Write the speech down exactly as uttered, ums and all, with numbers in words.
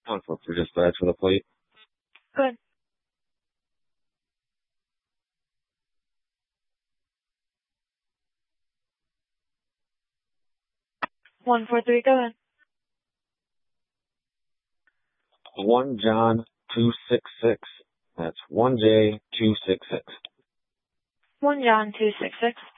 One for for dispatch for the plate. Good. One four three, go ahead. One John two six six. That's one J two six six. One John two six six.